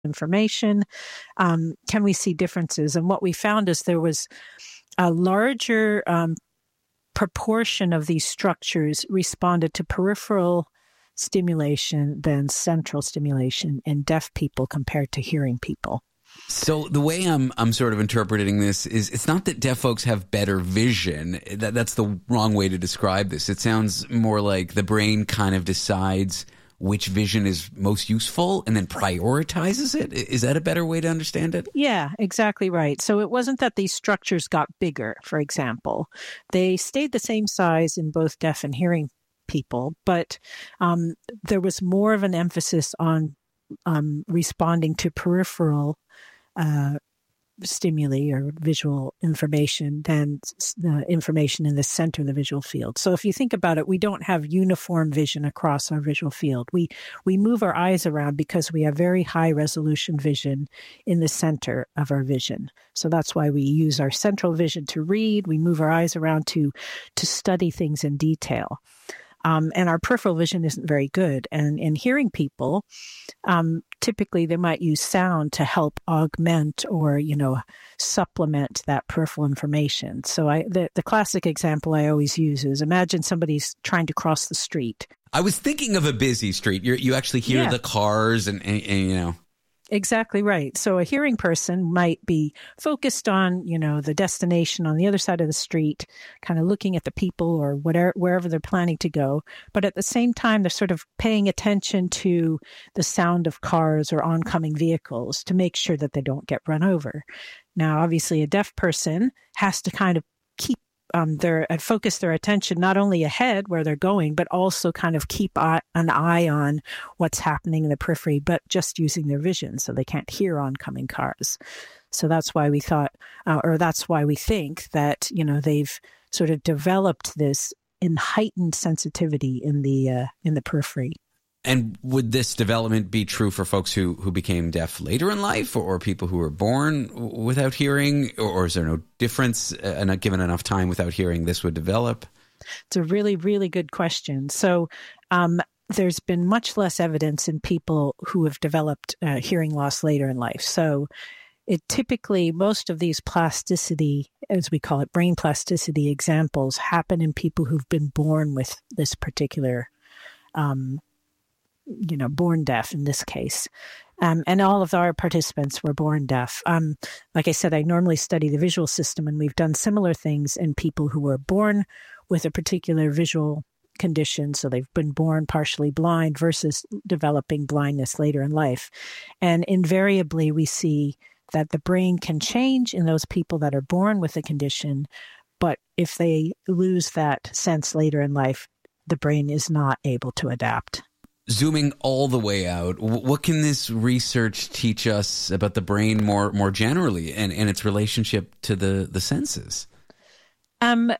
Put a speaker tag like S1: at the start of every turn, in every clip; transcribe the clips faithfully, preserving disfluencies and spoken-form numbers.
S1: information? Um, can we see differences? And what we found is there was a larger um, proportion of these structures responded to peripheral stimulation than central stimulation in deaf people compared to hearing people.
S2: So the way I'm I'm sort of interpreting this is it's not that deaf folks have better vision. That that's the wrong way to describe this. It sounds more like the brain kind of decides which vision is most useful and then prioritizes it. Is that a better way to understand it?
S1: Yeah, exactly right. So it wasn't that these structures got bigger, for example. They stayed the same size in both deaf and hearing people, but um, there was more of an emphasis on um, responding to peripheral uh, stimuli or visual information than the information in the center of the visual field. So if you think about it, we don't have uniform vision across our visual field. We we move our eyes around because we have very high resolution vision in the center of our vision. So that's why we use our central vision to read. We move our eyes around to to study things in detail. Um, and our peripheral vision isn't very good. And in hearing people, um, typically they might use sound to help augment or, you know, supplement that peripheral information. So I, the, the classic example I always use is imagine somebody's trying to cross the street.
S2: I was thinking of a busy street. You're, you actually hear
S1: yeah.
S2: the cars and, and, and, you know.
S1: Exactly right. So a hearing person might be focused on, you know, the destination on the other side of the street, kind of looking at the people or whatever, wherever they're planning to go. But at the same time, they're sort of paying attention to the sound of cars or oncoming vehicles to make sure that they don't get run over. Now, obviously, a deaf person has to kind of keep Um, their and focus their attention not only ahead where they're going, but also kind of keep eye, an eye on what's happening in the periphery, but just using their vision so they can't hear oncoming cars. So that's why we thought, uh, or that's why we think that, you know, they've sort of developed this in heightened sensitivity in the uh, in the periphery.
S2: And would this development be true for folks who, who became deaf later in life or, or people who were born without hearing? Or, or is there no difference? Uh, not given enough time without hearing, this would develop?
S1: It's a really, really good question. So um, there's been much less evidence in people who have developed uh, hearing loss later in life. So it typically, most of these plasticity, as we call it, brain plasticity examples happen in people who've been born with this particular um you know, born deaf in this case. Um, and all of our participants were born deaf. Um, like I said, I normally study the visual system, and we've done similar things in people who were born with a particular visual condition. So they've been born partially blind versus developing blindness later in life. And invariably, we see that the brain can change in those people that are born with a condition. But if they lose that sense later in life, the brain is not able to adapt.
S2: Zooming all the way out, what can this research teach us about the brain more more generally and, and its relationship to the, the senses? Um,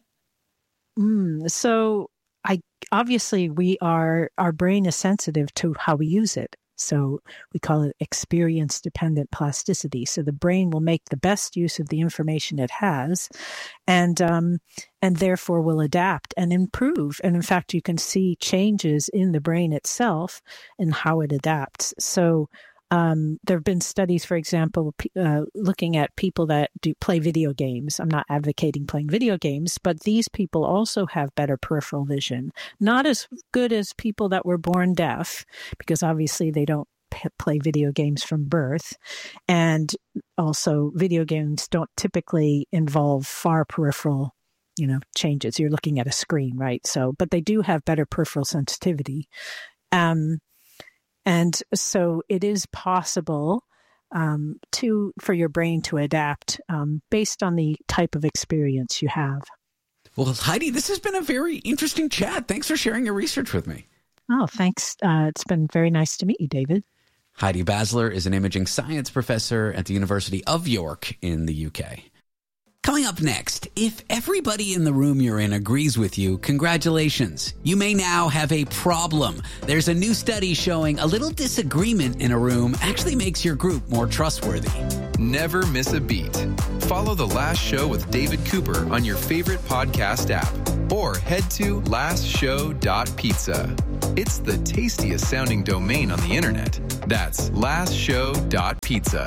S1: mm, so I obviously we are our brain is sensitive to how we use it. So we call it experience-dependent plasticity. So the brain will make the best use of the information it has, and um, and therefore will adapt and improve. And in fact, you can see changes in the brain itself and how it adapts. So um, there have been studies, for example, uh, looking at people that do play video games. I'm not advocating playing video games, but these people also have better peripheral vision. Not as good as people that were born deaf, because obviously they don't p- play video games from birth. And also video games don't typically involve far peripheral, you know, changes. You're looking at a screen, right? So, but they do have better peripheral sensitivity. Um, And so it is possible um, to for your brain to adapt um, based on the type of experience you have.
S2: Well, Heidi, this has been a very interesting chat. Thanks for sharing your research with me.
S1: Oh, thanks. Uh, it's been very nice to meet you, David.
S2: Heidi Basler is an imaging science professor at the University of York in the U K. Coming up next, if everybody in the room you're in agrees with you, congratulations. You may now have a problem. There's a new study showing a little disagreement in a room actually makes your group more trustworthy.
S3: Never miss a beat. Follow The Last Show with David Cooper on your favorite podcast app or head to last show dot pizza. It's the tastiest sounding domain on the internet. That's last show dot pizza.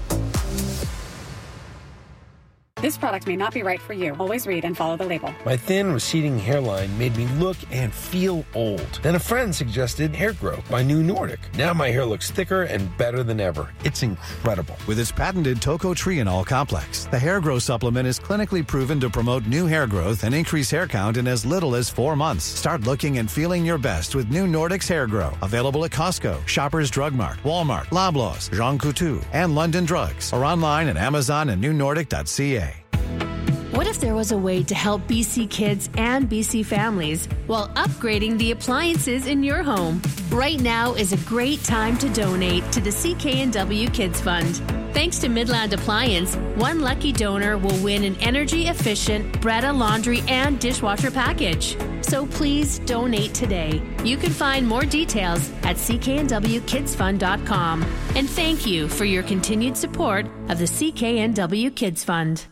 S4: This product may not be right for you. Always read and follow the label.
S5: My thin, receding hairline made me look and feel old. Then a friend suggested Hair Grow by New Nordic. Now my hair looks thicker and better than ever. It's incredible.
S6: With its patented tocotrienol complex, the Hair Grow supplement is clinically proven to promote new hair growth and increase hair count in as little as four months. Start looking and feeling your best with New Nordic's Hair Grow. Available at Costco, Shoppers Drug Mart, Walmart, Loblaws, Jean Coutu, and London Drugs. Or online at Amazon and new nordic dot c a.
S7: What if there was a way to help B C kids and B C families while upgrading the appliances in your home? Right now is a great time to donate to the C K N W Kids Fund. Thanks to Midland Appliance, one lucky donor will win an energy-efficient Bretta laundry and dishwasher package. So please donate today. You can find more details at c k n w kids fund dot com. And thank you for your continued support of the C K N W Kids Fund.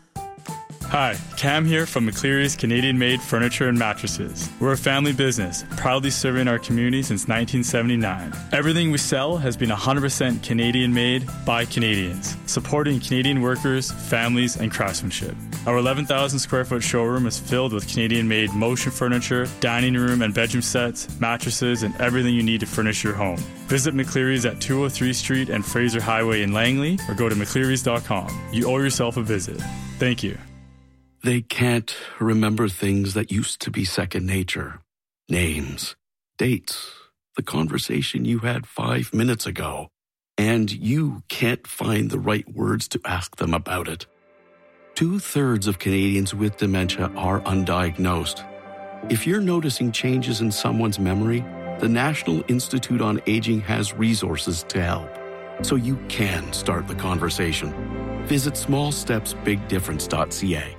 S8: Hi, Cam here from McCleary's Canadian-made furniture and mattresses. We're a family business, proudly serving our community since nineteen seventy-nine. Everything we sell has been one hundred percent Canadian-made by Canadians, supporting Canadian workers, families, and craftsmanship. Our eleven thousand square foot showroom is filled with Canadian-made motion furniture, dining room and bedroom sets, mattresses, and everything you need to furnish your home. Visit McCleary's at two oh three Street and Fraser Highway in Langley, or go to mcclearys dot com. You owe yourself a visit. Thank you.
S9: They can't remember things that used to be second nature. Names, dates, the conversation you had five minutes ago. And you can't find the right words to ask them about it. Two-thirds of Canadians with dementia are undiagnosed. If you're noticing changes in someone's memory, the National Institute on Aging has resources to help. So you can start the conversation. Visit small steps big difference dot c a.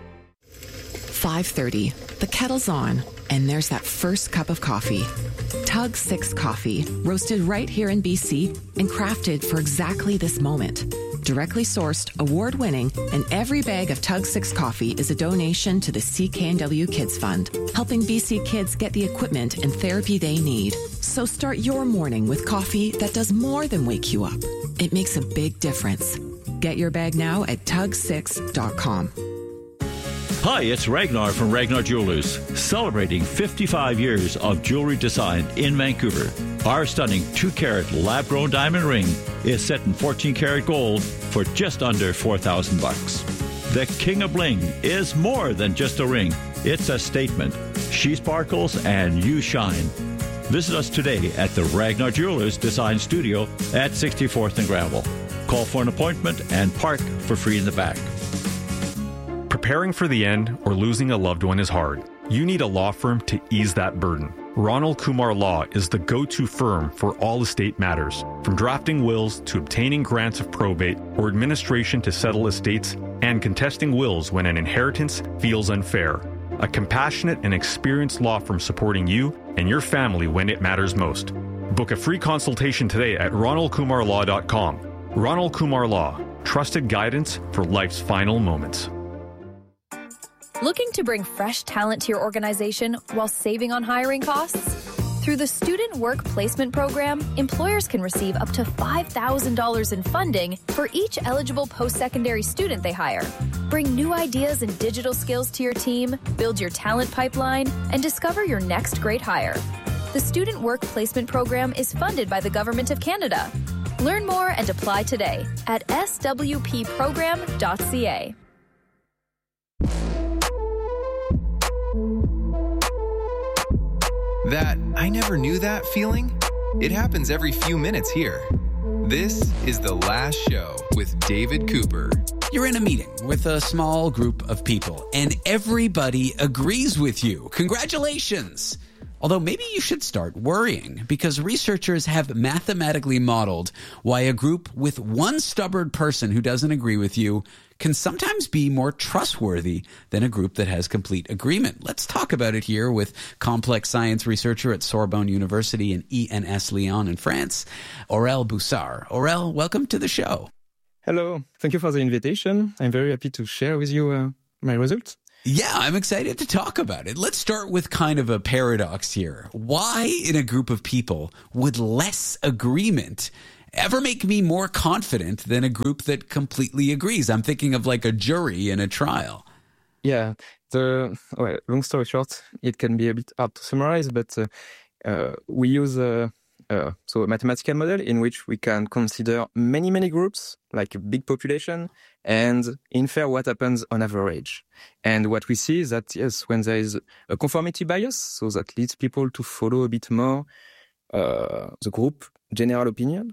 S10: five thirty. The kettle's on, and there's that first cup of coffee. Tug Six Coffee, roasted right here in B C and crafted for exactly this moment. Directly sourced, award-winning, and every bag of Tug Six Coffee is a donation to the C K N W Kids Fund, helping B C kids get the equipment and therapy they need. So start your morning with coffee that does more than wake you up. It makes a big difference. Get your bag now at tug six dot com.
S11: Hi, it's Ragnar from Ragnar Jewelers, celebrating fifty-five years of jewelry design in Vancouver. Our stunning two-carat lab-grown diamond ring is set in fourteen karat gold for just under four thousand bucks. The King of Bling is more than just a ring. It's a statement. She sparkles and you shine. Visit us today at the Ragnar Jewelers Design Studio at sixty-fourth and Gravel. Call for an appointment and park for free in the back.
S12: Preparing for the end or losing a loved one is hard. You need a law firm to ease that burden. Ronald Kumar Law is the go-to firm for all estate matters, from drafting wills to obtaining grants of probate or administration to settle estates and contesting wills when an inheritance feels unfair. A compassionate and experienced law firm supporting you and your family when it matters most. Book a free consultation today at ronald kumar law dot com. Ronald Kumar Law, trusted guidance for life's final moments.
S13: Looking to bring fresh talent to your organization while saving on hiring costs? Through the Student Work Placement Program, employers can receive up to five thousand dollars in funding for each eligible post-secondary student they hire. Bring new ideas and digital skills to your team, build your talent pipeline, and discover your next great hire. The Student Work Placement Program is funded by the Government of Canada. Learn more and apply today at s w p program dot c a.
S3: That I never knew that feeling? It happens every few minutes here. This is The Last Show with David Cooper.
S2: You're in a meeting with a small group of people, and everybody agrees with you. Congratulations! Although maybe you should start worrying, because researchers have mathematically modeled why a group with one stubborn person who doesn't agree with you can sometimes be more trustworthy than a group that has complete agreement. Let's talk about it here with complex science researcher at Sorbonne University in E N S Lyon in France, Aurel Boussard. Aurel, welcome to the show.
S14: Hello. Thank you for the invitation. I'm very happy to share with you uh, my results.
S2: Yeah, I'm excited to talk about it. Let's start with kind of a paradox here. Why in a group of people would less agreement ever make me more confident than a group that completely agrees? I'm thinking of like a jury in a trial.
S14: Yeah, the well, long story short, it can be a bit hard to summarize, but uh, uh, we use a, uh, so a mathematical model in which we can consider many, many groups, like a big population, and infer what happens on average. And what we see is that, yes, when there is a conformity bias, so that leads people to follow a bit more uh, the group general opinion,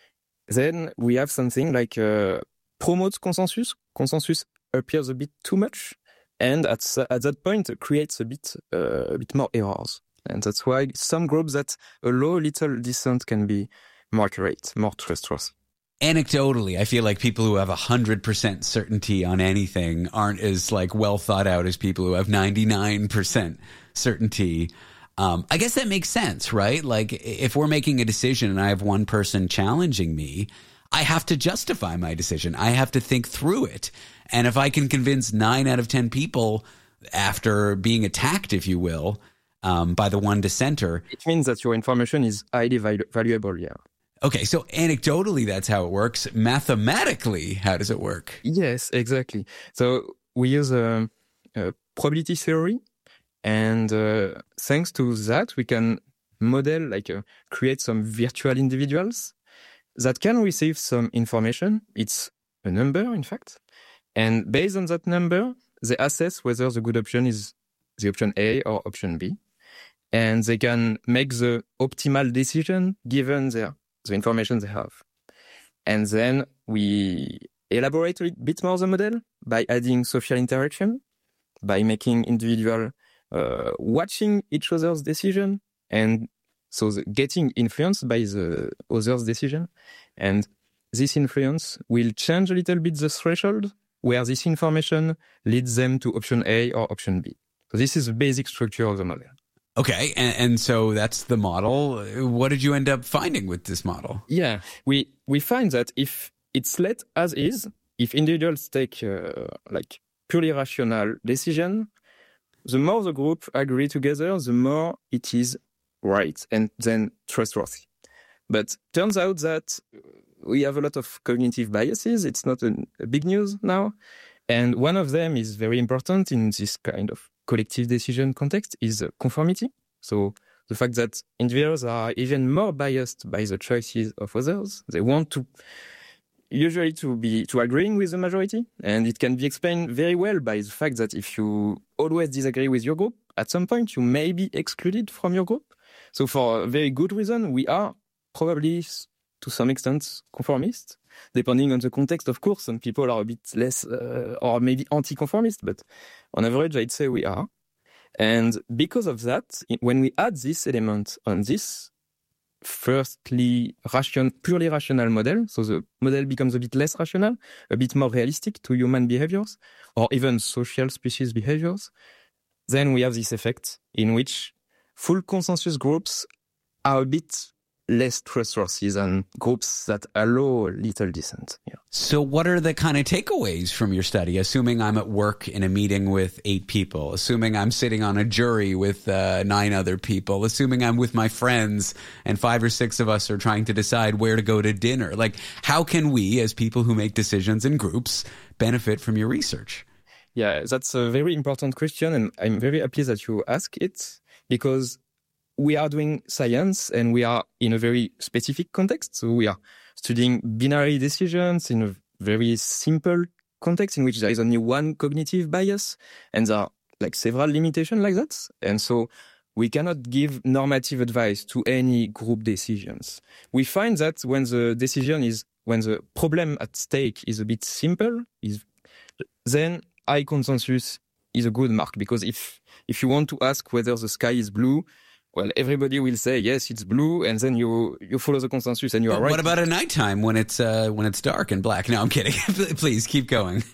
S14: then we have something like uh, promotes consensus. Consensus appears a bit too much. And at at that point, it creates a bit uh, a bit more errors, and that's why some groups that allow little dissent can be more accurate, more trustworthy.
S2: Anecdotally, I feel like people who have a hundred percent certainty on anything aren't as like well thought out as people who have ninety nine percent certainty. Um, I guess that makes sense, right? Like if we're making a decision and I have one person challenging me, I have to justify my decision. I have to think through it. And if I can convince nine out of ten people after being attacked, if you will, um, by the one dissenter.
S14: It means that your information is highly valu- valuable, yeah.
S2: Okay, so anecdotally, that's how it works. Mathematically, how does it work?
S14: Yes, exactly. So we use a, a probability theory. And uh, thanks to that, we can model, like uh, create some virtual individuals that can receive some information. It's a number, in fact. And based on that number, they assess whether the good option is the option A or option B. And they can make the optimal decision given their, the information they have. And then we elaborate a bit more the model by adding social interaction, by making individual uh, watching each other's decision, and so the getting influenced by the other's decision. And this influence will change a little bit the threshold where this information leads them to option A or option B. So this is the basic structure of the model.
S2: Okay, and, and so that's the model. What did you end up finding with this model?
S14: Yeah, we we find that if it's let as is, if individuals take uh, like purely rational decision, the more the group agree together, the more it is right and then trustworthy. But turns out that we have a lot of cognitive biases. It's not a, a big news now. And one of them is very important in this kind of collective decision context is conformity. So the fact that individuals are even more biased by the choices of others. They want to usually to be to agreeing with the majority. And it can be explained very well by the fact that if you always disagree with your group, at some point you may be excluded from your group. So for a very good reason, we are probably to some extent conformist. Depending on the context, of course, some people are a bit less uh, or maybe anti-conformist, but on average, I'd say we are. And because of that, when we add this element on this, firstly, ration, purely rational model, so the model becomes a bit less rational, a bit more realistic to human behaviors, or even social species behaviors, then we have this effect in which full consensus groups are a bit less trustworthy than groups that allow little dissent. Yeah.
S2: So what are the kind of takeaways from your study? Assuming I'm at work in a meeting with eight people, assuming I'm sitting on a jury with uh, nine other people, assuming I'm with my friends and five or six of us are trying to decide where to go to dinner. Like, how can we, as people who make decisions in groups, benefit from your research?
S14: Yeah, that's a very important question, and I'm very happy that you ask it, because we are doing science and we are in a very specific context. So we are studying binary decisions in a very simple context in which there is only one cognitive bias and there are like several limitations like that. And so we cannot give normative advice to any group decisions. We find that when the decision is, when the problem at stake is a bit simple, is then high consensus is a good mark, because if, if you want to ask whether the sky is blue, well, everybody will say, yes, it's blue, and then you you follow the consensus and you are right.
S2: What about at nighttime when it's uh, when it's dark and black? No, I'm kidding. Please, keep going.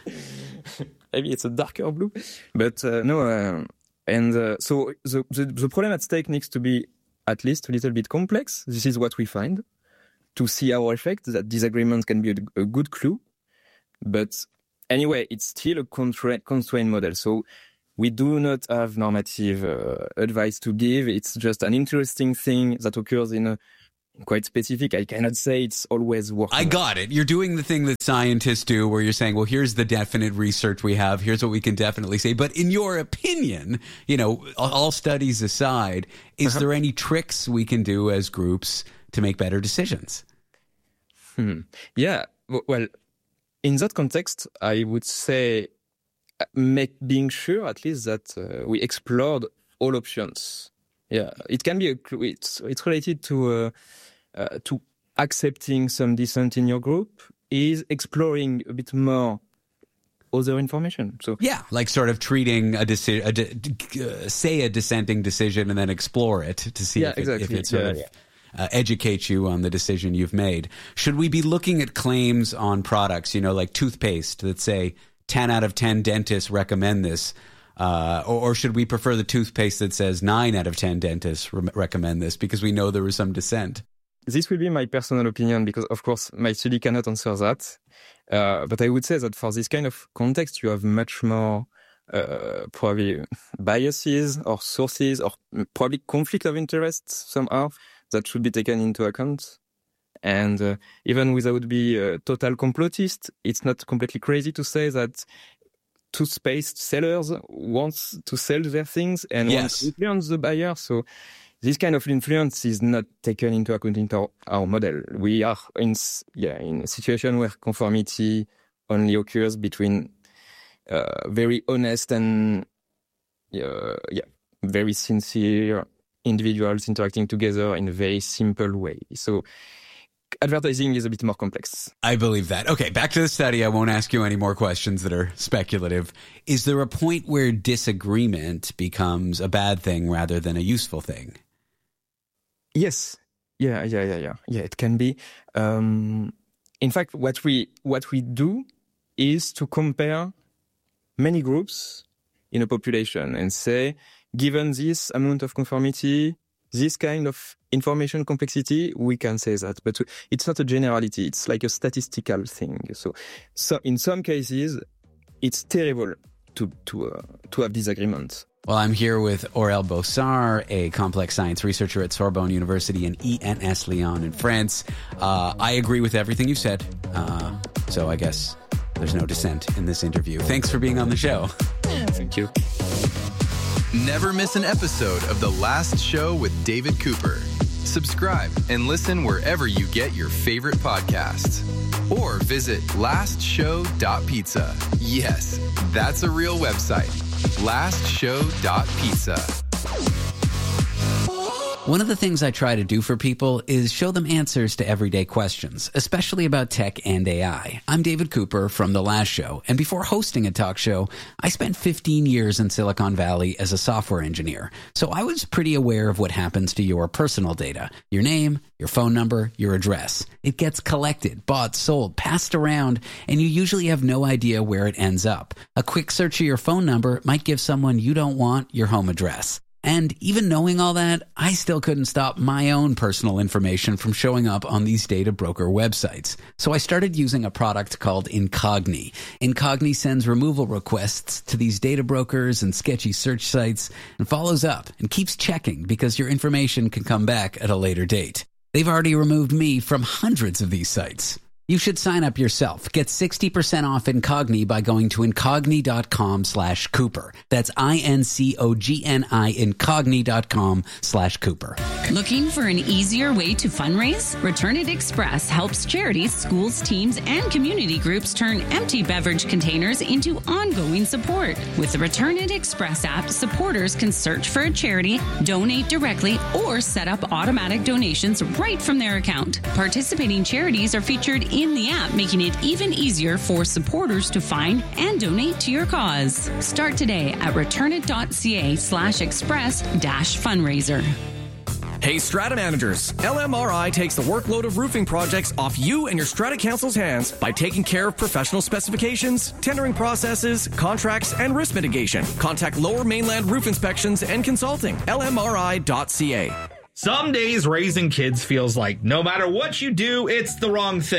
S14: Maybe it's a darker blue. But uh, no, uh, and uh, so the, the, the problem at stake needs to be at least a little bit complex. This is what we find. To see our effect, that disagreement can be a, a good clue. But anyway, it's still a contra- constrained model. So we do not have normative uh, advice to give. It's just an interesting thing that occurs in a quite specific. I cannot say it's always working.
S2: I got it. You're doing the thing that scientists do where you're saying, well, here's the definite research we have. Here's what we can definitely say. But in your opinion, you know, all studies aside, is uh-huh. there any tricks we can do as groups to make better decisions?
S14: Hmm. Yeah. Well, in that context, I would say make being sure at least that uh, we explored all options. Yeah, it can be a, it's it's related to uh, uh, to accepting some dissent in your group, is exploring a bit more other information. So
S2: yeah, like sort of treating a decision, a de- uh, say a dissenting decision, and then explore it to see
S14: yeah,
S2: if, it,
S14: exactly.
S2: if it sort
S14: yeah,
S2: of
S14: yeah.
S2: uh, educates you on the decision you've made. Should we be looking at claims on products, you know, like toothpaste that say ten out of ten dentists recommend this? Uh, or, or should we prefer the toothpaste that says nine out of ten dentists re- recommend this because we know there was some dissent?
S14: This will be my personal opinion because, of course, my study cannot answer that. Uh, but I would say that for this kind of context, you have much more uh, probably biases or sources or probably conflict of interest somehow that should be taken into account. And uh, even without being a total complotist, it's not completely crazy to say that toothpaste sellers want to sell their things and
S2: yes.
S14: want to influence the buyer. So this kind of influence is not taken into account in our, our model. We are in yeah in a situation where conformity only occurs between uh, very honest and uh, yeah very sincere individuals interacting together in a very simple way. So advertising is a bit more complex.
S2: I believe that. Okay, back to the study. I won't ask you any more questions that are speculative. Is there a point where disagreement becomes a bad thing rather than a useful thing?
S14: Yes. Yeah, yeah, yeah, yeah. Yeah, it can be. Um, in fact, what we what we do is to compare many groups in a population and say, given this amount of conformity, this kind of information complexity, we can say that, but it's not a generality. It's like a statistical thing. So, so in some cases, it's terrible to to uh, to have disagreements.
S2: Well, I'm here with Aurel Bossard, a complex science researcher at Sorbonne University in E N S Lyon in France. Uh, I agree with everything you said, uh, so I guess there's no dissent in this interview. Thanks for being on the show.
S14: Thank you.
S3: Never miss an episode of The Last Show with David Cooper. Subscribe and listen wherever you get your favorite podcasts. Or visit last show dot pizza. Yes, that's a real website. last show dot pizza.
S2: One of the things I try to do for people is show them answers to everyday questions, especially about tech and A I. I'm David Cooper from The Last Show, and before hosting a talk show, I spent fifteen years in Silicon Valley as a software engineer. So I was pretty aware of what happens to your personal data, your name, your phone number, your address. It gets collected, bought, sold, passed around, and you usually have no idea where it ends up. A quick search of your phone number might give someone you don't want your home address. And even knowing all that, I still couldn't stop my own personal information from showing up on these data broker websites. So I started using a product called Incogni. Incogni sends removal requests to these data brokers and sketchy search sites and follows up and keeps checking because your information can come back at a later date. They've already removed me from hundreds of these sites. You should sign up yourself. Get sixty percent off Incogni by going to incogni.com slash Cooper. That's I-N-C-O-G-N-I, incogni.com slash Cooper.
S15: Looking for an easier way to fundraise? Return It Express helps charities, schools, teams, and community groups turn empty beverage containers into ongoing support. With the Return It Express app, supporters can search for a charity, donate directly, or set up automatic donations right from their account. Participating charities are featured in the app, making it even easier for supporters to find and donate to your cause. Start today at returnit.ca slash express dash fundraiser.
S16: Hey, Strata managers, L M R I takes the workload of roofing projects off you and your Strata Council's hands by taking care of professional specifications, tendering processes, contracts, and risk mitigation. Contact Lower Mainland Roof Inspections and Consulting, L M R I dot C A.
S17: Some days raising kids feels like no matter what you do, it's the wrong thing.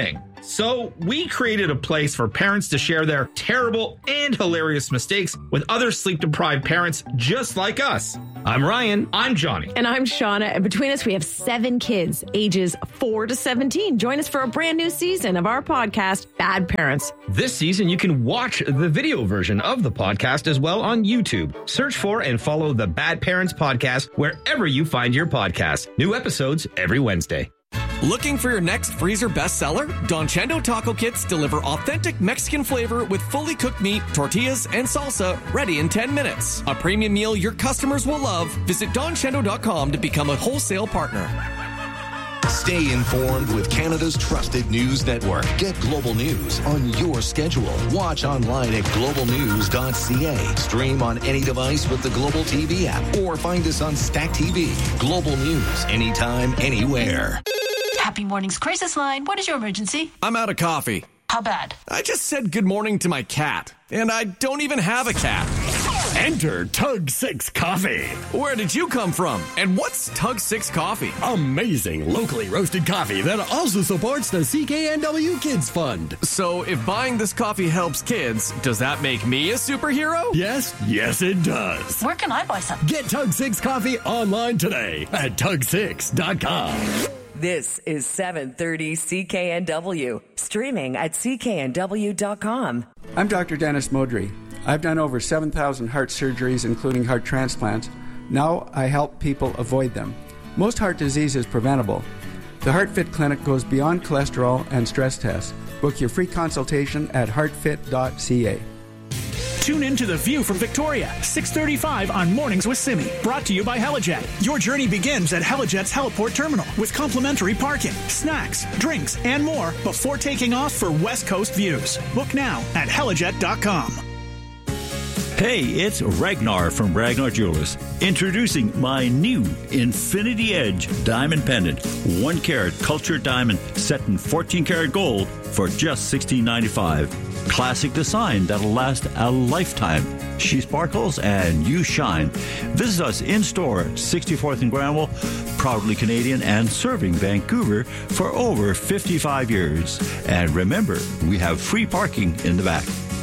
S17: So we created a place for parents to share their terrible and hilarious mistakes with other sleep-deprived parents just like us. I'm Ryan. I'm Johnny.
S18: And I'm Shauna. And between us, we have seven kids, ages four to seventeen. Join us for a brand new season of our podcast, Bad Parents.
S17: This season, you can watch the video version of the podcast as well on YouTube. Search for and follow the Bad Parents podcast wherever you find your podcasts. New episodes every Wednesday.
S16: Looking for your next freezer bestseller? Don Chendo Taco Kits deliver authentic Mexican flavor with fully cooked meat, tortillas, and salsa ready in ten minutes. A premium meal your customers will love. Visit don chendo dot com to become a wholesale partner.
S19: Stay informed with Canada's trusted news network. Get global news on your schedule. Watch online at global news dot c a. Stream on any device with the Global T V app or find us on Stack T V. Global News, anytime, anywhere.
S20: Happy Mornings Crisis Line. What is your emergency?
S16: I'm out of coffee.
S20: How bad?
S16: I just said good morning to my cat, and I don't even have a cat.
S21: Enter Tug six Coffee.
S16: Where did you come from? And what's Tug six Coffee?
S21: Amazing locally roasted coffee that also supports the C K N W Kids Fund.
S16: So if buying this coffee helps kids, does that make me a superhero?
S21: Yes, yes it does.
S20: Where can I buy some?
S21: Get Tug six Coffee online today at tug six dot com.
S22: This is seven thirty C K N W, streaming at c k n w dot com.
S23: I'm Doctor Dennis Modry. I've done over seven thousand heart surgeries, including heart transplants. Now I help people avoid them. Most heart disease is preventable. The HeartFit Clinic goes beyond cholesterol and stress tests. Book your free consultation at heart fit dot c a.
S24: Tune in to The View from Victoria, six thirty-five on Mornings with Simi. Brought to you by Helijet. Your journey begins at Helijet's Heliport Terminal with complimentary parking, snacks, drinks, and more before taking off for West Coast views. Book now at helijet dot com.
S11: Hey, it's Ragnar from Ragnar Jewelers, introducing my new Infinity Edge diamond pendant, one carat cultured diamond set in fourteen karat gold for just sixteen ninety-five. Classic design that'll last a lifetime. She sparkles and you shine. Visit us in store, sixty-fourth and Granville, proudly Canadian and serving Vancouver for over fifty-five years. And remember, we have free parking in the back.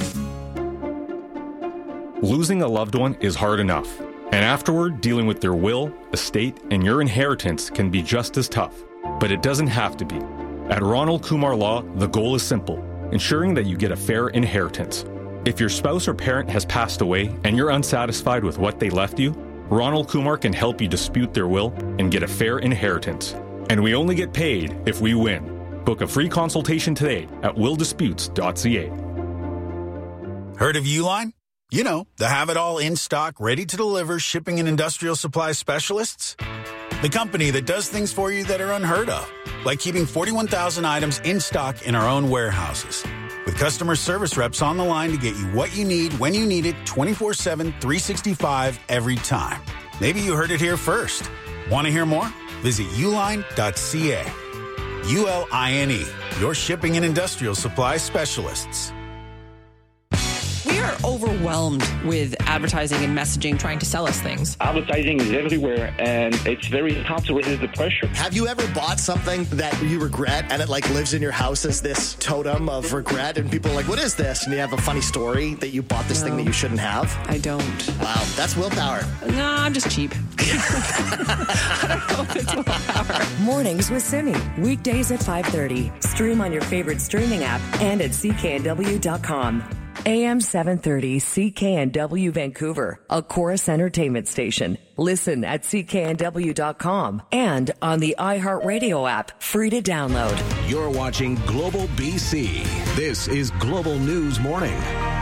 S12: Losing a loved one is hard enough, and afterward, dealing with their will, estate, and your inheritance can be just as tough. But it doesn't have to be. At Ronald Kumar Law, the goal is simple: ensuring that you get a fair inheritance. If your spouse or parent has passed away and you're unsatisfied with what they left you, Ronald Kumar can help you dispute their will and get a fair inheritance. And we only get paid if we win. Book a free consultation today at will disputes dot c a.
S25: Heard of Uline? You know, the have-it-all in-stock, ready-to-deliver shipping and industrial supply specialists. The company that does things for you that are unheard of, like keeping forty-one thousand items in stock in our own warehouses. With customer service reps on the line to get you what you need, when you need it, twenty-four seven, three sixty-five, every time. Maybe you heard it here first. Want to hear more? Visit uline dot c a. U L I N E, your shipping and industrial supply specialists.
S26: We are overwhelmed with advertising and messaging trying to sell us things.
S27: Advertising is everywhere, and it's very hard to resist the pressure.
S28: Have you ever bought something that you regret, and it like lives in your house as this totem of regret, and people are like, what is this? And you have a funny story that you bought this no, thing that you shouldn't have?
S26: I don't.
S28: Wow, that's willpower.
S26: No, I'm just cheap. I don't know if it's willpower.
S22: Mornings with Simi, weekdays at five thirty. Stream on your favorite streaming app and at c k n w dot com. A M seven thirty C K N W Vancouver, a Chorus Entertainment station. Listen at c k n w dot com and on the iHeartRadio app, free to download.
S19: You're watching Global B C. This is Global News Morning.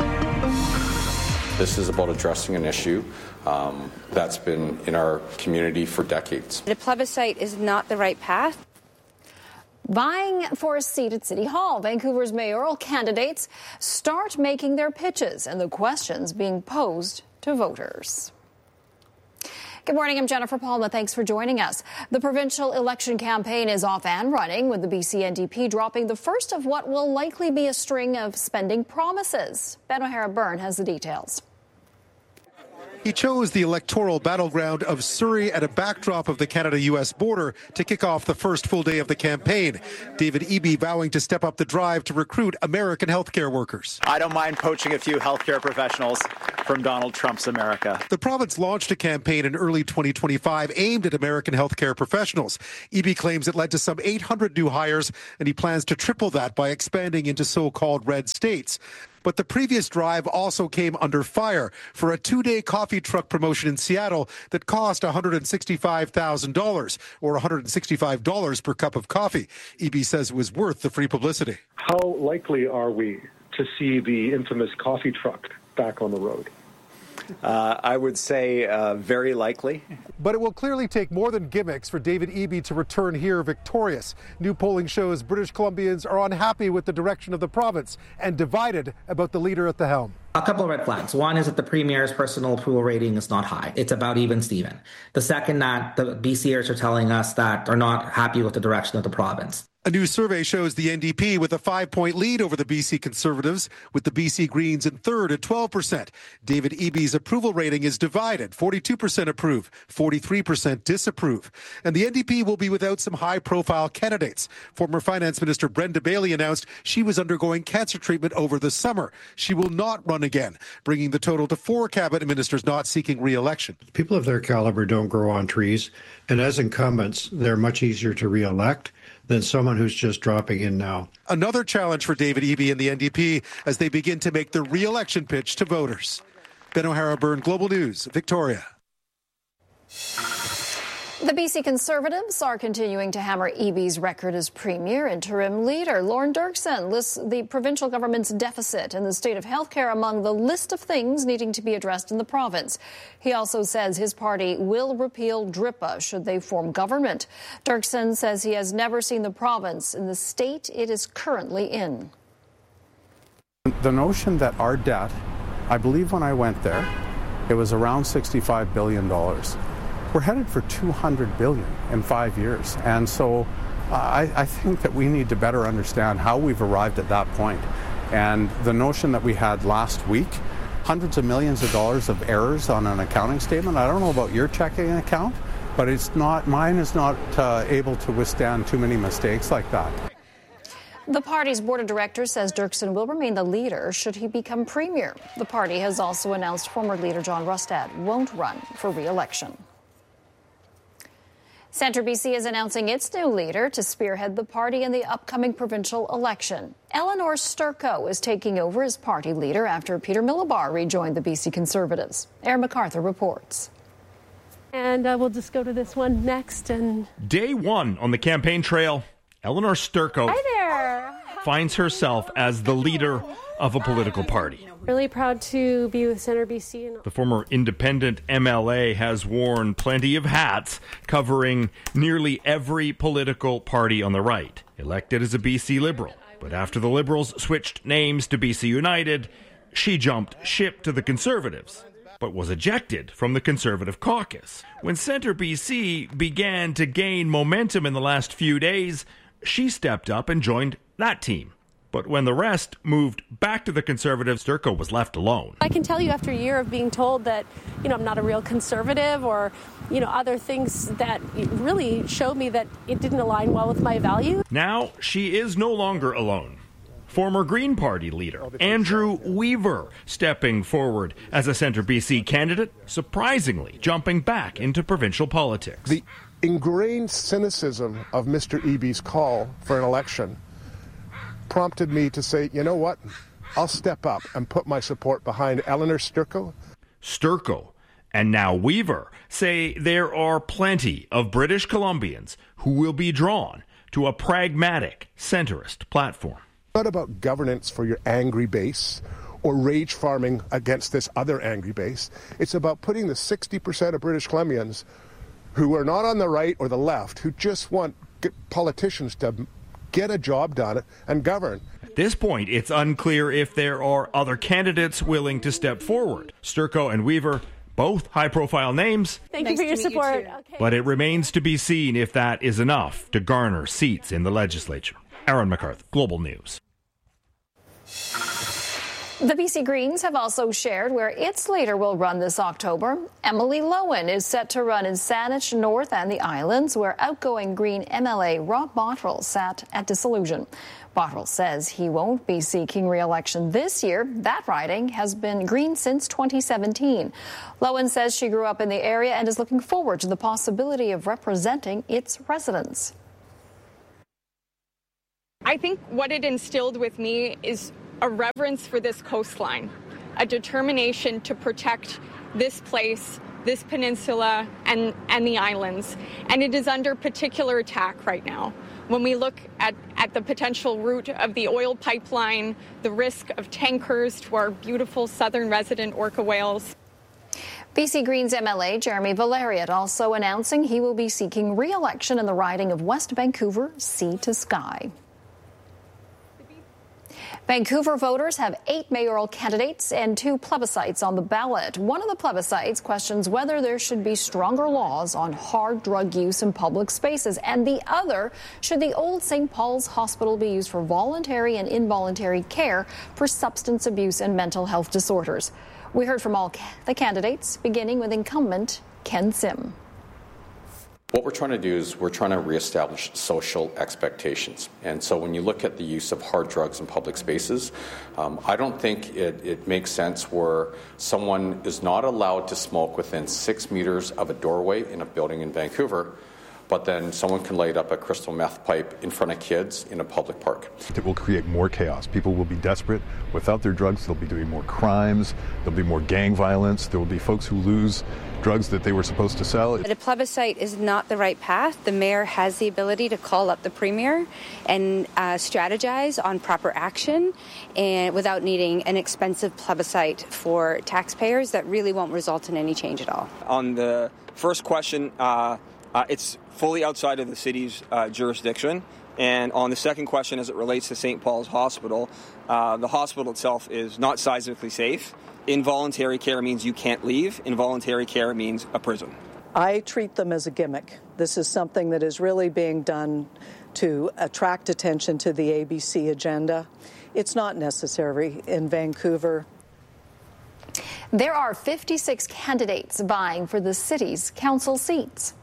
S29: This is about addressing an issue um, that's been in our community for decades.
S30: The plebiscite is not the right path. Vying for a seat at City Hall, Vancouver's mayoral candidates start making their pitches and the questions being posed to voters. Good morning, I'm Jennifer Palma. Thanks for joining us. The provincial election campaign is off and running, with the B C N D P dropping the first of what will likely be a string of spending promises. Ben O'Hara Byrne has the details.
S1: He chose the electoral battleground of Surrey at a backdrop of the Canada-U S border to kick off the first full day of the campaign. David Eby vowing to step up the drive to recruit American healthcare workers.
S4: I don't mind poaching a few healthcare professionals from Donald Trump's America.
S1: The province launched a campaign in early twenty twenty-five aimed at American healthcare professionals. Eby claims it led to some eight hundred new hires, and he plans to triple that by expanding into so-called red states. But the previous drive also came under fire for a two-day coffee truck promotion in Seattle that cost one hundred sixty-five thousand dollars, or one hundred sixty-five dollars per cup of coffee. Eby says it was worth the free publicity.
S5: How likely are we to see the infamous coffee truck back on the road?
S4: Uh, I would say uh, very likely.
S1: But it will clearly take more than gimmicks for David Eby to return here victorious. New polling shows British Columbians are unhappy with the direction of the province and divided about the leader at the helm.
S6: A couple of red flags. One is that the Premier's personal approval rating is not high. It's about even Steven. The second, that the BCers are telling us that are not happy with the direction of the province.
S1: A new survey shows the N D P with a five-point lead over the B C Conservatives, with the B C Greens in third at twelve percent. David Eby's approval rating is divided. forty-two percent approve, forty-three percent disapprove. And the N D P will be without some high-profile candidates. Former Finance Minister Brenda Bailey announced she was undergoing cancer treatment over the summer. She will not run again, bringing the total to four cabinet ministers not seeking re-election.
S7: People of their caliber don't grow on trees, and as incumbents, they're much easier to re-elect than someone who's just dropping in now.
S1: Another challenge for David Eby and the N D P as they begin to make the re-election pitch to voters. Ben O'Hara Byrne, Global News, Victoria.
S30: The B C Conservatives are continuing to hammer Eby's record as Premier. Interim leader Lorne Dirksen lists the provincial government's deficit and the state of healthcare among the list of things needing to be addressed in the province. He also says his party will repeal D R I P A should they form government. Dirksen says he has never seen the province in the state it is currently in.
S23: The notion that our debt, I believe when I went there, it was around sixty-five billion dollars. We're headed for two hundred billion dollars in five years. And so uh, I, I think that we need to better understand how we've arrived at that point. And the notion that we had last week, hundreds of millions of dollars of errors on an accounting statement. I don't know about your checking account, but it's not, mine is not uh, able to withstand too many mistakes like that.
S30: The party's board of directors says Dirksen will remain the leader should he become Premier. The party has also announced former leader John Rustad won't run for re-election. Centre B C is announcing its new leader to spearhead the party in the upcoming provincial election. Eleanor Sturko is taking over as party leader after Peter Millibar rejoined the B C Conservatives. Erin MacArthur reports.
S8: And uh, we'll just go to this one next. And
S9: Day one on the campaign trail, Eleanor Sturko
S8: Hi there.
S9: finds herself as the leader of a political party.
S8: Really proud to be with Centre B C.
S9: The former independent M L A has worn plenty of hats covering nearly every political party on the right, elected as a B C Liberal. But after the Liberals switched names to B C United, she jumped ship to the Conservatives, but was ejected from the Conservative caucus. When Centre B C began to gain momentum in the last few days, she stepped up and joined that team. But when the rest moved back to the Conservatives, Sturko was left alone.
S8: I can tell you after a year of being told that, you know, I'm not a real conservative or, you know, other things that really showed me that it didn't align well with my values.
S9: Now she is no longer alone. Former Green Party leader Andrew Weaver stepping forward as a Centre B C candidate, surprisingly jumping back into provincial politics.
S10: The ingrained cynicism of Mister Eby's call for an election prompted me to say, you know what, I'll step up and put my support behind Eleanor Sturko.
S9: Sturko and now Weaver say there are plenty of British Columbians who will be drawn to a pragmatic, centrist platform.
S10: It's not about governance for your angry base or rage farming against this other angry base. It's about putting the sixty percent of British Columbians who are not on the right or the left, who just want politicians to get a job done and govern.
S9: At this point, it's unclear if there are other candidates willing to step forward. Sturko and Weaver, both high-profile names.
S8: Thank nice you for your support. You
S9: okay. But it remains to be seen if that is enough to garner seats in the legislature. Erin MacArthur, Global News.
S30: The B C Greens have also shared where its leader will run this October. Emily Lowen is set to run in Saanich North and the Islands, where outgoing Green M L A Rob Botterill sat at disillusion. Botterill says he won't be seeking re-election this year. That riding has been Green since twenty seventeen. Lowen says she grew up in the area and is looking forward to the possibility of representing its residents.
S2: I think what it instilled with me is a reverence for this coastline, a determination to protect this place, this peninsula, and, and the islands. And it is under particular attack right now. When we look at, at the potential route of the oil pipeline, the risk of tankers to our beautiful southern resident orca whales.
S30: B C Greens M L A Jeremy Valeriot also announcing he will be seeking re-election in the riding of West Vancouver Sea to Sky. Vancouver voters have eight mayoral candidates and two plebiscites on the ballot. One of the plebiscites questions whether there should be stronger laws on hard drug use in public spaces, and the other, should the old Saint Paul's Hospital be used for voluntary and involuntary care for substance abuse and mental health disorders. We heard from all the candidates, beginning with incumbent Ken Sim.
S29: What we're trying to do is we're trying to reestablish social expectations. And so when you look at the use of hard drugs in public spaces, um, I don't think it, it makes sense where someone is not allowed to smoke within six meters of a doorway in a building in Vancouver, but then someone can light up a crystal meth pipe in front of kids in a public park.
S3: It will create more chaos. People will be desperate. Without their drugs, they'll be doing more crimes. There'll be more gang violence. There will be folks who lose drugs that they were supposed to sell.
S13: But a plebiscite is not the right path. The mayor has the ability to call up the premier and uh, strategize on proper action, and without needing an expensive plebiscite for taxpayers that really won't result in any change at all.
S14: On the first question, uh, uh, it's fully outside of the city's uh, jurisdiction. And on the second question, as it relates to Saint Paul's Hospital, uh, the hospital itself is not seismically safe. Involuntary care means you can't leave. Involuntary care means a prison.
S15: I treat them as a gimmick. This is something that is really being done to attract attention to the A B C agenda. It's not necessary in Vancouver.
S30: There are fifty-six candidates vying for the city's council seats.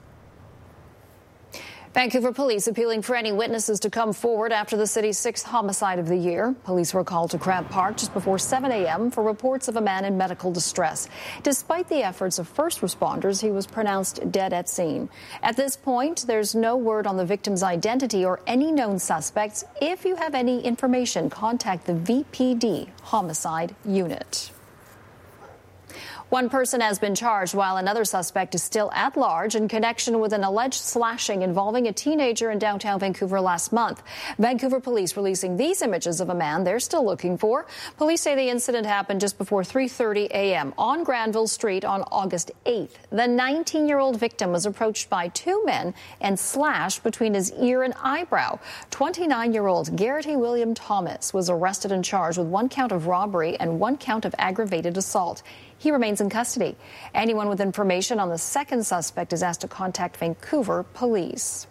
S30: Vancouver police appealing for any witnesses to come forward after the city's sixth homicide of the year. Police were called to Crab Park just before seven a.m. for reports of a man in medical distress. Despite the efforts of first responders, he was pronounced dead at scene. At this point, there's no word on the victim's identity or any known suspects. If you have any information, contact the V P D Homicide Unit. One person has been charged while another suspect is still at large in connection with an alleged slashing involving a teenager in downtown Vancouver last month. Vancouver police releasing these images of a man they're still looking for. Police say the incident happened just before three thirty a.m. on Granville Street on August eighth. The nineteen-year-old victim was approached by two men and slashed between his ear and eyebrow. twenty-nine-year-old Garrity William Thomas was arrested and charged with one count of robbery and one count of aggravated assault. He remains in custody. Anyone with information on the second suspect is asked to contact Vancouver police.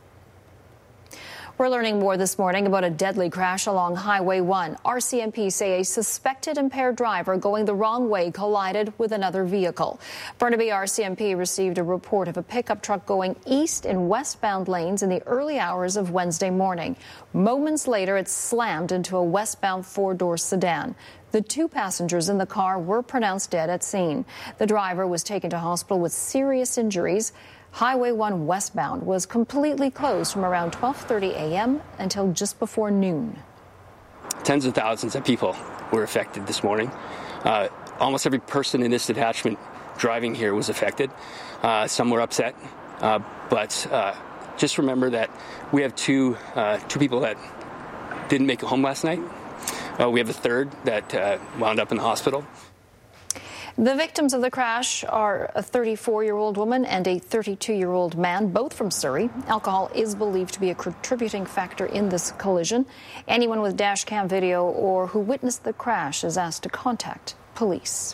S30: We're learning more this morning about a deadly crash along Highway one. R C M P say a suspected impaired driver going the wrong way collided with another vehicle. Burnaby R C M P received a report of a pickup truck going east in westbound lanes in the early hours of Wednesday morning. Moments later, it slammed into a westbound four-door sedan. The two passengers in the car were pronounced dead at scene. The driver was taken to hospital with serious injuries. Highway one westbound was completely closed from around twelve thirty a.m. until just before noon.
S16: Tens of thousands of people were affected this morning. Uh, almost every person in this detachment driving here was affected. Uh, some were upset, uh, but uh, just remember that we have two uh, two people that didn't make it home last night. Uh, we have a third that uh, wound up in the hospital.
S30: The victims of the crash are a thirty-four-year-old woman and a thirty-two-year-old man, both from Surrey. Alcohol is believed to be a contributing factor in this collision. Anyone with dash cam video or who witnessed the crash is asked to contact police.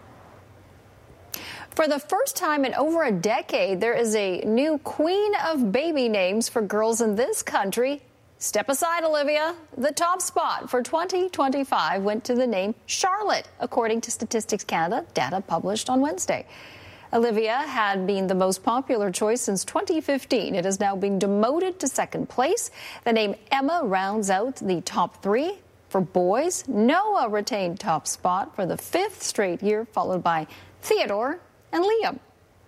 S30: For the first time in over a decade, there is a new queen of baby names for girls in this country. Step aside, Olivia. The top spot for twenty twenty-five went to the name Charlotte, according to Statistics Canada data published on Wednesday. Olivia had been the most popular choice since twenty fifteen. It is now being demoted to second place. The name Emma rounds out the top three. For boys, Noah retained top spot for the fifth straight year, followed by Theodore and Liam.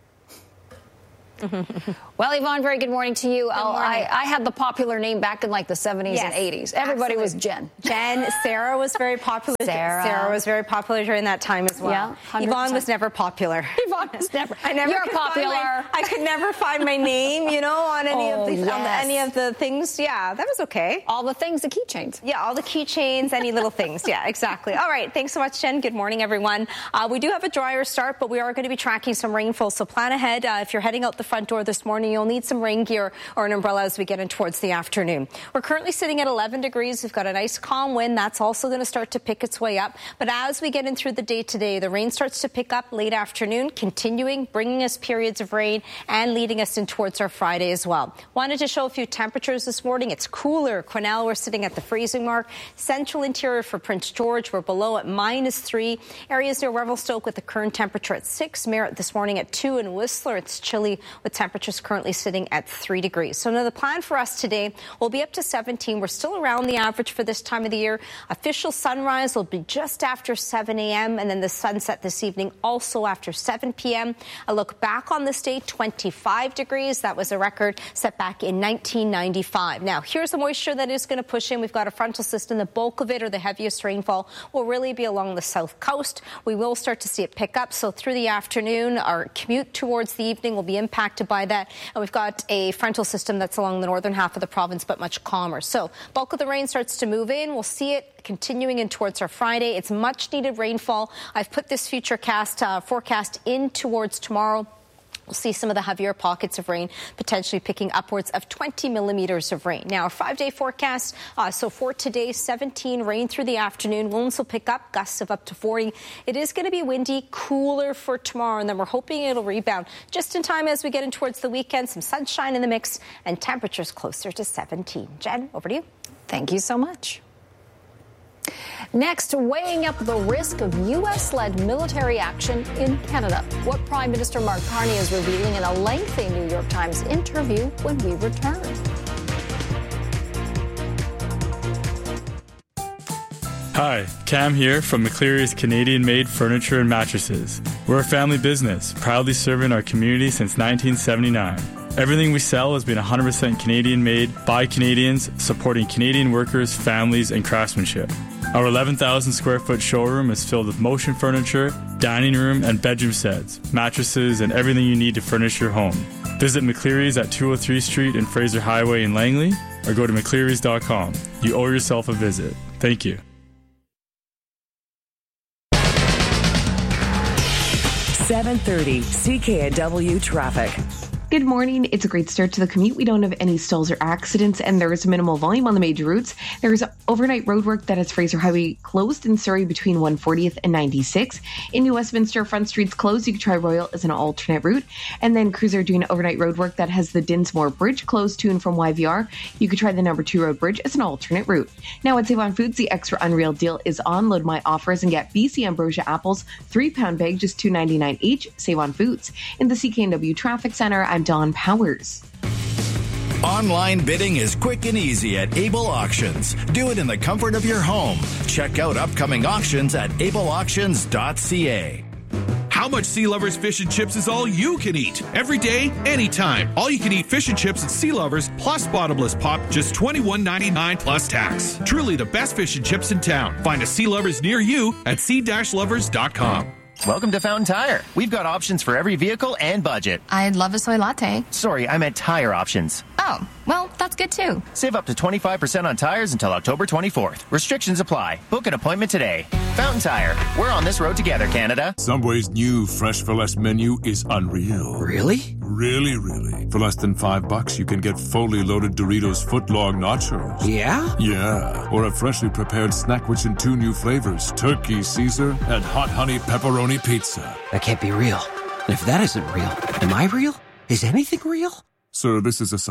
S30: Well, Yvonne, very good morning to you. I, I had the popular name back in like the seventies yes, and eighties. Everybody absolutely. was Jen.
S11: Jen, Sarah was very popular.
S30: Sarah.
S11: Sarah was very popular during that time as well.
S30: Yeah,
S11: Yvonne was never popular.
S30: Yvonne was never.
S11: I never
S30: You're popular.
S11: My, I could never find my name, you know, on any
S30: oh,
S11: of the
S30: yes.
S11: on the, any of the things. Yeah, that was okay.
S30: All the things, the keychains.
S11: Yeah, all the keychains, any little things. Yeah, exactly. All right, thanks so much, Jen. Good morning, everyone. Uh, we do have a drier start, but we are going to be tracking some rainfall. So plan ahead. Uh, if you're heading out the front door this morning, you'll need some rain gear or an umbrella as we get in towards the afternoon. We're currently sitting at eleven degrees. We've got a nice calm wind. That's also going to start to pick its way up. But as we get in through the day today, the rain starts to pick up late afternoon, continuing, bringing us periods of rain and leading us in towards our Friday as well. Wanted to show a few temperatures this morning. It's cooler. Quesnel, we're sitting at the freezing mark. Central interior for Prince George, we're below at minus three. Areas near Revelstoke with the current temperature at six. Merritt this morning at two. And Whistler, it's chilly with temperatures currently sitting at three degrees. So now the plan for us today will be up to seventeen. We're still around the average for this time of the year. Official sunrise will be just after seven a.m. and then the sunset this evening also after seven p.m. A look back on this day, twenty-five degrees. That was a record set back in nineteen ninety-five. Now, here's the moisture that is going to push in. We've got a frontal system. The bulk of it, or the heaviest rainfall, will really be along the south coast. We will start to see it pick up. So through the afternoon, our commute towards the evening will be impacted by that. And we've got a frontal system that's along the northern half of the province, but much calmer. So bulk of the rain starts to move in. We'll see it continuing in towards our Friday. It's much needed rainfall. I've put this future cast uh, forecast in towards tomorrow. We'll see some of the heavier pockets of rain, potentially picking upwards of twenty millimeters of rain. Now, a five-day forecast. Uh, so for today, seventeen, rain through the afternoon. Winds will pick up, gusts of up to forty. It is going to be windy, cooler for tomorrow, and then we're hoping it'll rebound just in time as we get in towards the weekend. Some sunshine in the mix and temperatures closer to seventeen. Jen, over to you.
S30: Thank you so much. Next, weighing up the risk of U S-led military action in Canada. What Prime Minister Mark Carney is revealing in a lengthy New York Times interview when we return.
S12: Hi, Cam here from McCleary's Canadian-made furniture and mattresses. We're a family business, proudly serving our community since nineteen seventy-nine. Everything we sell has been one hundred percent Canadian-made by Canadians, supporting Canadian workers, families, and craftsmanship. Our eleven thousand square foot showroom is filled with motion furniture, dining room, and bedroom sets, mattresses, and everything you need to furnish your home. Visit McCleary's at two oh three Street and Fraser Highway in Langley, or go to mcclearys dot com. You owe yourself a visit. Thank you.
S22: seven thirty C K N W traffic.
S17: Good morning. It's a great start to the commute. We don't have any stalls or accidents, and there is minimal volume on the major routes. There is overnight roadwork that has Fraser Highway closed in Surrey between one fortieth and ninety-six. In New Westminster, Front Street's closed. You can try Royal as an alternate route. And then Cruiser doing overnight roadwork that has the Dinsmore Bridge closed to and from Y V R. You could try the number two road bridge as an alternate route. Now at Save On Foods, the extra unreal deal is on. Load my offers and get B C Ambrosia apples, three pound bag, just two ninety-nine each. Save On Foods. In the C K N W Traffic Center, I'm Dawn Powers.
S18: Online bidding is quick and easy at Able Auctions. Do it in the comfort of your home. Check out upcoming auctions at able auctions dot c a.
S20: How much Sea Lovers fish and chips is all you can eat? Every day, anytime. All you can eat fish and chips at Sea Lovers plus bottomless pop, just twenty-one ninety-nine plus tax. Truly the best fish and chips in town. Find a Sea Lovers near you at sea lovers dot com.
S21: Welcome to Fountain Tire. We've got options for every vehicle and budget.
S24: I'd love a soy latte.
S21: Sorry, I meant tire options.
S24: Oh, well, that's good too.
S21: Save up to twenty-five percent on tires until October twenty-fourth. Restrictions apply. Book an appointment today. Fountain Tire. We're on this road together, Canada.
S25: Subway's new Fresh for Less menu is unreal.
S27: Really?
S25: Really, really. For less than five bucks, you can get fully loaded Doritos footlong nachos.
S27: Yeah?
S25: Yeah. Or a freshly prepared snack rich in two new flavors, Turkey Caesar and Hot Honey Pepperoni Pizza.
S27: That can't be real. And if that isn't real, am I real? Is anything real?
S25: Sir, this is a Subway.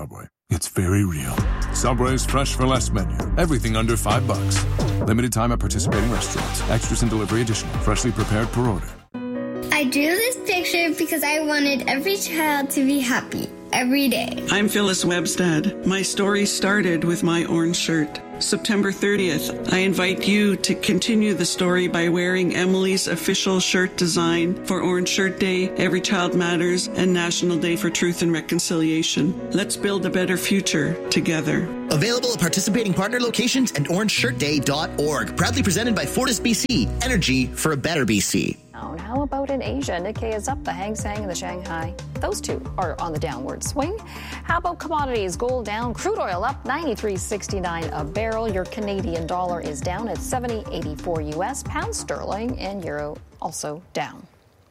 S25: It's very real. Subway's Fresh for Less menu. Everything under five bucks. Limited time at participating restaurants. Extras and delivery additional. Freshly prepared per order.
S1: I drew this picture because I wanted every child to be happy every day.
S4: I'm Phyllis Webstad. My story started with my orange shirt. September thirtieth, I invite you to continue the story by wearing Emily's official shirt design for Orange Shirt Day, Every Child Matters, and National Day for Truth and Reconciliation. Let's build a better future together.
S5: Available at participating partner locations and orange shirt day dot org. Proudly presented by Fortis B C. Energy for a better B C.
S30: How about in Asia? Nikkei is up, the Hang Seng and the Shanghai. Those two are on the downward swing. How about commodities? Gold down, crude oil up, ninety-three sixty-nine a barrel. Your Canadian dollar is down at seventy eighty-four U S. Pound sterling and euro also down.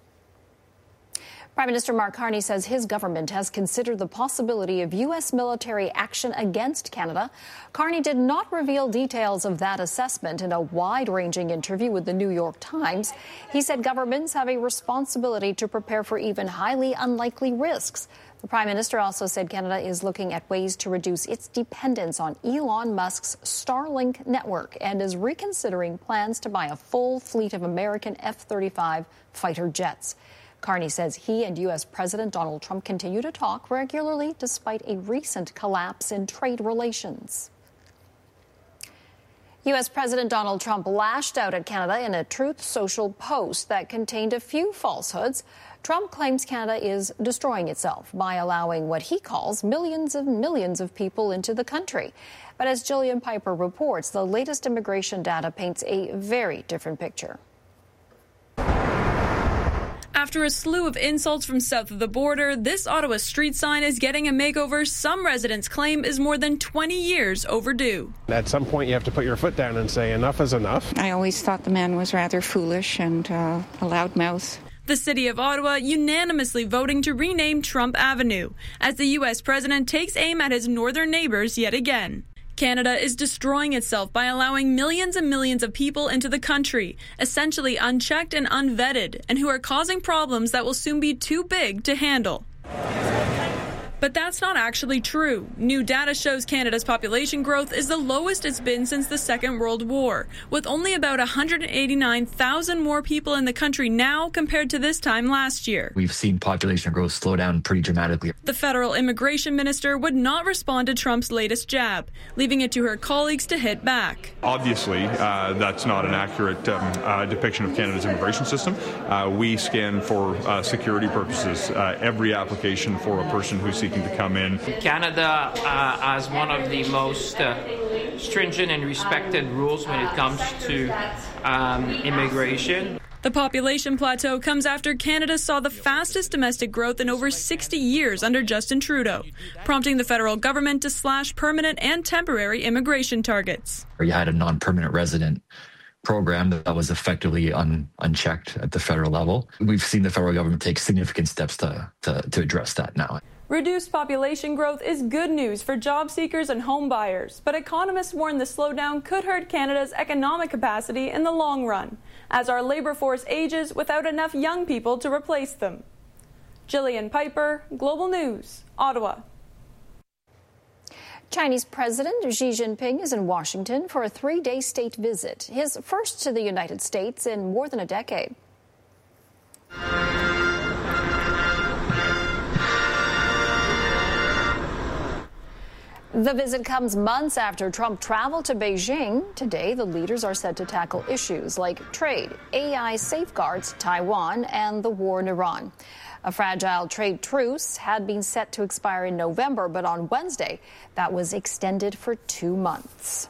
S30: Prime Minister Mark Carney says his government has considered the possibility of U S military action against Canada. Carney did not reveal details of that assessment in a wide-ranging interview with the New York Times. He said governments have a responsibility to prepare for even highly unlikely risks. The Prime Minister also said Canada is looking at ways to reduce its dependence on Elon Musk's Starlink network and is reconsidering plans to buy a full fleet of American F thirty-five fighter jets. Carney says he and U S President Donald Trump continue to talk regularly despite a recent collapse in trade relations. U S President Donald Trump lashed out at Canada in a Truth Social post that contained a few falsehoods. Trump claims Canada is destroying itself by allowing what he calls millions and millions of people into the country. But as Jillian Piper reports, the latest immigration data paints a very different picture.
S6: After a slew of insults from south of the border, this Ottawa street sign is getting a makeover some residents claim is more than twenty years overdue.
S7: At some point, you have to put your foot down and say enough is enough.
S19: I always thought the man was rather foolish and uh, a loudmouth.
S6: The city of Ottawa unanimously voting to rename Trump Avenue as the U S president takes aim at his northern neighbors yet again. Canada is destroying itself by allowing millions and millions of people into the country, essentially unchecked and unvetted, and who are causing problems that will soon be too big to handle. But that's not actually true. New data shows Canada's population growth is the lowest it's been since the Second World War, with only about one hundred eighty-nine thousand more people in the country now compared to this time last year.
S23: We've seen population growth slow down pretty dramatically.
S6: The federal immigration minister would not respond to Trump's latest jab, leaving it to her colleagues to hit back.
S26: Obviously, uh, that's not an accurate um, uh, depiction of Canada's immigration system. Uh, we scan for uh, security purposes uh, every application for a person who's seeking to come in.
S27: Canada uh, has one of the most uh, stringent and respected rules when it comes to um, immigration.
S6: The population plateau comes after Canada saw the fastest domestic growth in over sixty years under Justin Trudeau, prompting the federal government to slash permanent and temporary immigration targets.
S23: You had a non-permanent resident program that was effectively un, unchecked at the federal level. We've seen the federal government take significant steps to, to, to address that now.
S6: Reduced population growth is good news for job seekers and home buyers, but economists warn the slowdown could hurt Canada's economic capacity in the long run, as our labor force ages without enough young people to replace them. Jillian Piper, Global News, Ottawa.
S30: Chinese President Xi Jinping is in Washington for a three-day state visit, his first to the United States in more than a decade. The visit comes months after Trump traveled to Beijing. Today, the leaders are said to tackle issues like trade, A I safeguards, Taiwan, and the war in Iran. A fragile trade truce had been set to expire in November, but on Wednesday, that was extended for two months.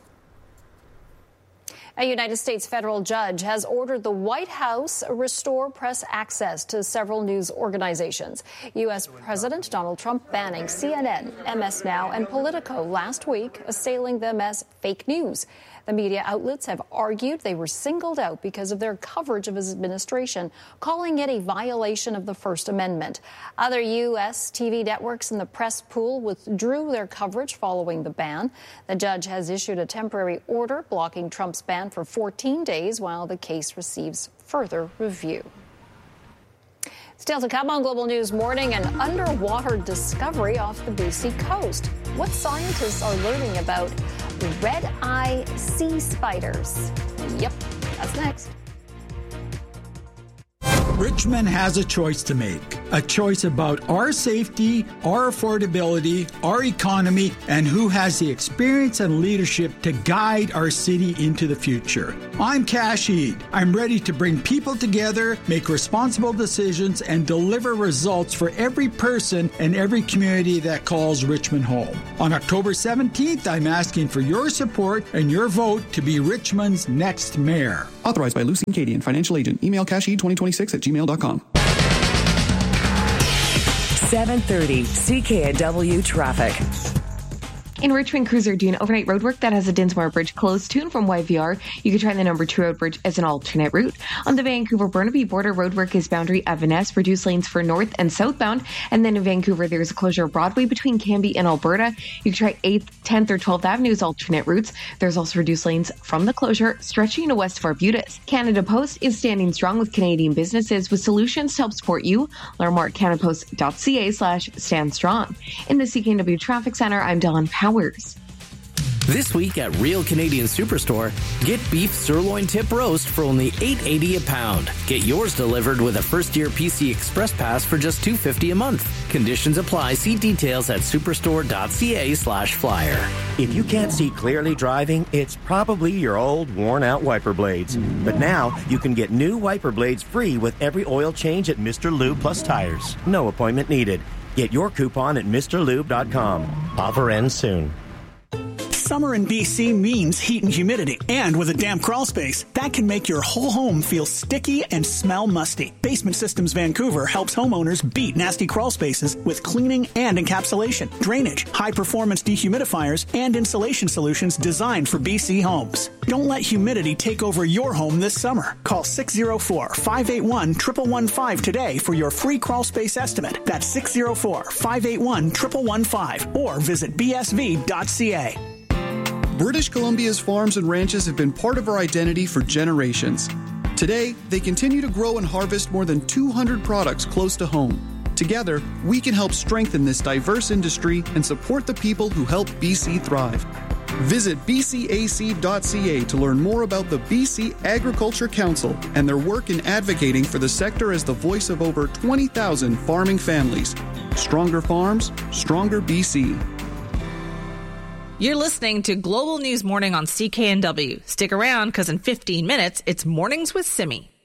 S30: A United States federal judge has ordered the White House restore press access to several news organizations. U S President Donald Trump banning C N N, M S Now, and Politico last week, assailing them as fake news. The media outlets have argued they were singled out because of their coverage of his administration, calling it a violation of the First Amendment. Other U S T V networks in the press pool withdrew their coverage following the ban. The judge has issued a temporary order blocking Trump's ban for fourteen days while the case receives further review. Still to come on Global News Morning, an underwater discovery off the B C coast. what scientists are learning about red-eye sea spiders. Yep, that's next.
S2: Richmond has a choice to make. A choice about our safety, our affordability, our economy, and who has the experience and leadership to guide our city into the future. I'm Kash Eid. I'm ready to bring people together, make responsible decisions, and deliver results for every person and every community that calls Richmond home. On October seventeenth, I'm asking for your support and your vote to be Richmond's next mayor.
S3: Authorized by Lucy Cadian, financial agent. Email casheed twenty twenty-six at gmail dot com.
S22: seven thirty C K N W traffic.
S17: In Richmond, crews are doing overnight roadwork that has a Dinsmore Bridge closed to and from Y V R. You can try the number two road bridge as an alternate route. On the Vancouver-Burnaby border, roadwork is boundary of Van Ness, reduced lanes for north and southbound. And then in Vancouver, there's a closure of Broadway between Cambie and Alberta. You can try eighth, tenth, or twelfth Avenue as alternate routes. There's also reduced lanes from the closure stretching to west of Arbutus. Canada Post is standing strong with Canadian businesses with solutions to help support you. Learn more at canadapost.ca slash stand strong. In the C K N W Traffic Center, I'm Dawn Powers.
S8: This week at Real Canadian Superstore, get beef sirloin tip roast for only eight eighty a pound. Get yours delivered with a first-year P C Express Pass for just two fifty a month. Conditions apply. See details at superstore.ca slash flyer.
S9: If you can't see clearly driving, it's probably your old, worn-out wiper blades. But now, you can get new wiper blades free with every oil change at Mister Lube Plus Tires. No appointment needed. Get your coupon at Mr Lube dot com. Offer ends soon.
S10: Summer in B C means heat and humidity. And with a damp crawl space, that can make your whole home feel sticky and smell musty. Basement Systems Vancouver helps homeowners beat nasty crawl spaces with cleaning and encapsulation, drainage, high-performance dehumidifiers, and insulation solutions designed for B C homes. Don't let humidity take over your home this summer. Call six oh four, five eight one, one one one five today for your free crawl space estimate. That's six oh four, five eight one, one one one five or visit b s v dot c a.
S13: British Columbia's farms and ranches have been part of our identity for generations. Today, they continue to grow and harvest more than two hundred products close to home. Together, we can help strengthen this diverse industry and support the people who help B C thrive. Visit b c a c dot c a to learn more about the B C Agriculture Council and their work in advocating for the sector as the voice of over twenty thousand farming families. Stronger farms, stronger B C.
S14: You're listening to Global News Morning on C K N W. Stick around because in fifteen minutes, it's Mornings with Simi.